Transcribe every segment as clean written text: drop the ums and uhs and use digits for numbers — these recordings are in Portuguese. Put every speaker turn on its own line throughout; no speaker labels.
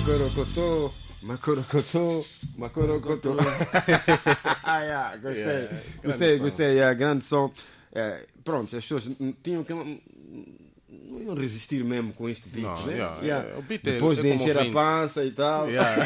Macorocotô, Macorocotô, Macorocotô. Yeah, gostei, grande som. Pronto, as pessoas tinham que... Não iam resistir mesmo com este beat,
Não,
né?
O beat
Depois de encher a
ouvinte.
pança e tal.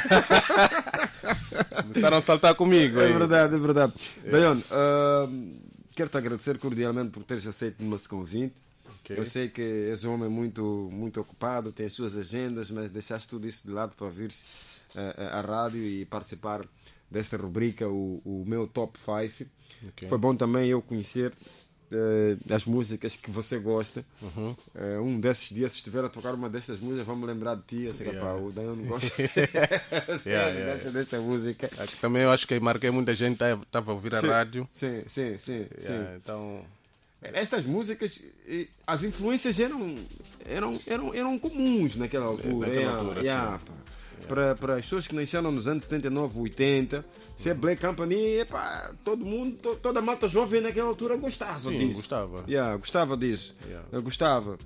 Começaram a saltar comigo.
É
aí.
verdade, é verdade. Dayon, quero-te agradecer cordialmente por teres aceito o nosso convite.
Ok.
Eu sei que és um homem muito ocupado, tem as suas agendas, mas deixaste tudo isso de lado para vir à rádio e participar desta rubrica, o meu Top 5.
Ok.
Foi bom também eu conhecer as músicas que você gosta. Um desses dias, se estiver a tocar uma destas músicas, vamos lembrar de ti. Eu sei que o Dayon gosta gosta desta música.
Aqui também eu acho que marquei muita gente, estava a ouvir a rádio.
Sim.
Então,
Estas músicas, as influências eram comuns naquela altura. Para as pessoas que nasceram nos anos 79, 80, se é Black Company, todo mundo, toda a mata jovem naquela altura gostava
sim,
disso. Gostava disso.
Yeah.
Eu gostava.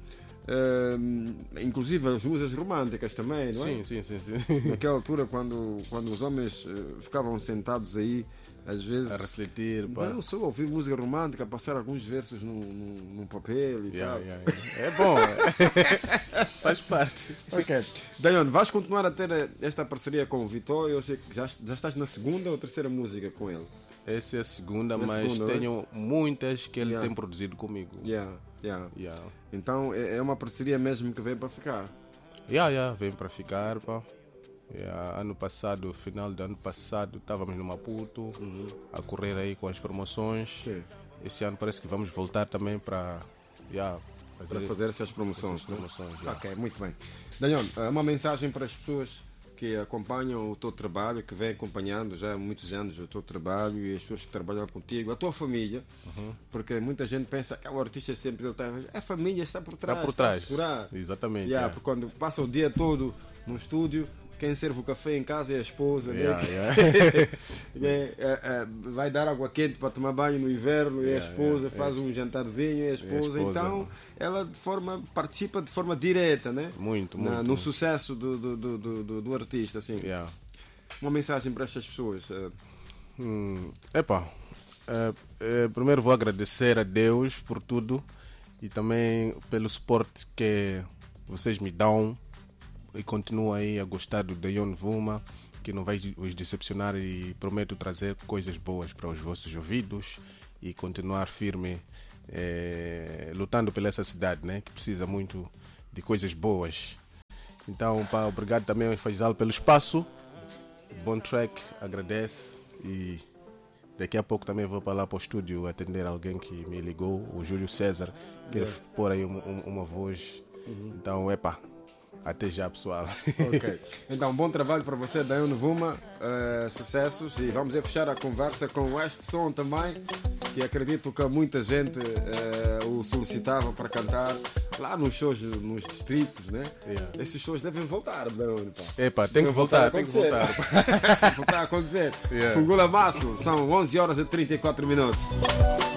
Inclusive as músicas românticas também, não é?
sim.
Naquela altura, quando os homens ficavam sentados aí, às vezes,
A refletir. Pá.
não só ouvir música romântica, passar alguns versos num papel e tal.
É bom. Faz parte.
Ok. Dayon, vais continuar a ter esta parceria com o Vitor? Eu sei que já estás na segunda ou terceira música com ele.
Essa é a segunda,
Na
mas
segunda,
tenho muitas que ele
Yeah.
tem produzido comigo.
Yeah. Então é uma parceria mesmo que veio para ficar.
Vem para ficar, pá. Ano passado, final do ano passado, estávamos no Maputo a correr aí com as promoções.
Sim.
Esse ano parece que vamos voltar também para
Fazer essas promoções.
yeah.
Ok, muito bem. Dayon, uma mensagem para as pessoas que acompanham o teu trabalho, que vêm acompanhando já há muitos anos o teu trabalho e as pessoas que trabalham contigo, a tua família, porque muita gente pensa que o artista sempre ele tem, a família está por trás.
Está por trás.
a segurar.
Exatamente.
Porque quando passa o dia todo no estúdio, quem serve o café em casa é a esposa, né? Vai dar água quente para tomar banho no inverno, e a esposa faz um jantarzinho, e a esposa. Então ela participa de forma direta, né?
Muito.
No sucesso do artista, assim. Uma mensagem para estas pessoas.
Primeiro vou agradecer a Deus por tudo e também pelo suporte que vocês me dão. E continuo aí a gostar do Dayon Vuma, que não vai os decepcionar, e prometo trazer coisas boas para os vossos ouvidos e continuar firme, lutando pela essa cidade, né, que precisa muito de coisas boas. Então, obrigado também ao Faisal pelo espaço. Bom track, agradece, e daqui a pouco também vou para lá para o estúdio atender alguém que me ligou, o Júlio César, quer pôr aí uma voz. Então, até já, pessoal.
Ok. Então, bom trabalho para você, Dayon Vuma. Sucessos. E vamos fechar a conversa com este som também, que acredito que muita gente o solicitava para cantar lá nos shows, nos distritos, né? Esses shows devem voltar, Dayon.
Tem que voltar.
Voltar a acontecer. Fungula Masso, são 11 horas e 34 minutos.